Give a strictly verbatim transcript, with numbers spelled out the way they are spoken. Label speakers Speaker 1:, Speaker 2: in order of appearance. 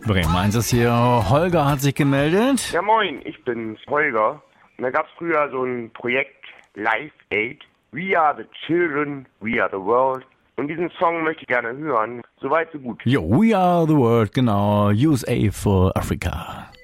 Speaker 1: Bremen eins ist hier. Holger hat sich gemeldet.
Speaker 2: Ja moin, ich bin's, Holger. Und da gab's früher so ein Projekt, Live Aid. We are the children, we are the world. Und diesen Song möchte ich gerne hören. Soweit, so gut.
Speaker 1: Jo, We Are the World, genau. U S A for Africa.